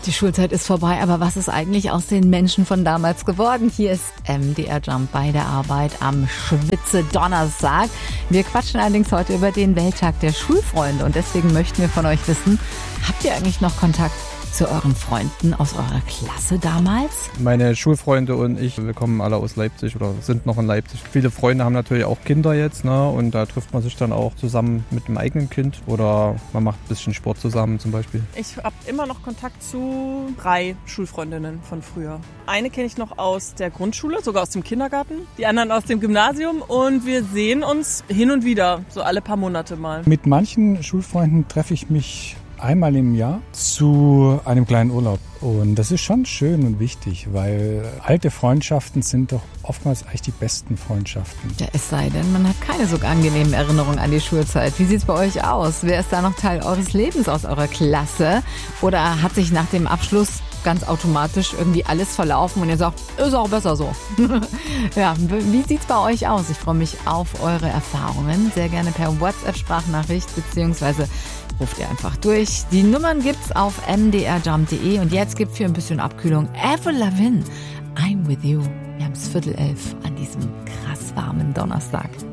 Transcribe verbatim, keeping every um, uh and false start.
die Schulzeit ist vorbei, aber was ist eigentlich aus den Menschen von damals geworden? Hier ist M D R Jump bei der Arbeit am Schwitze-Donnerstag. Wir quatschen allerdings heute über den Welttag der Schulfreunde und deswegen möchten wir von euch wissen, habt ihr eigentlich noch Kontakt zu euren Freunden aus eurer Klasse damals? Meine Schulfreunde und ich, wir kommen alle aus Leipzig oder sind noch in Leipzig. Viele Freunde haben natürlich auch Kinder jetzt, ne? Und da trifft man sich dann auch zusammen mit dem eigenen Kind oder man macht ein bisschen Sport zusammen zum Beispiel. Ich habe immer noch Kontakt zu drei Schulfreundinnen von früher. Eine kenne ich noch aus der Grundschule, sogar aus dem Kindergarten, die anderen aus dem Gymnasium und wir sehen uns hin und wieder, so alle paar Monate mal. Mit manchen Schulfreunden treffe ich mich einmal im Jahr zu einem kleinen Urlaub. Und das ist schon schön und wichtig, weil alte Freundschaften sind doch oftmals eigentlich die besten Freundschaften. Ja, es sei denn, man hat keine so angenehmen Erinnerungen an die Schulzeit. Wie sieht's bei euch aus? Wer ist da noch Teil eures Lebens aus eurer Klasse? Oder hat sich nach dem Abschluss ganz automatisch irgendwie alles verlaufen und ihr sagt, ist auch besser so? Ja, wie sieht's bei euch aus? Ich freue mich auf eure Erfahrungen. Sehr gerne per WhatsApp-Sprachnachricht beziehungsweise ruft ihr einfach durch. Die Nummern gibt's auf m d r jump punkt d e und jetzt gibt's für ein bisschen Abkühlung Avril Lavigne, I'm with you. Wir haben es Viertel elf an diesem krass warmen Donnerstag.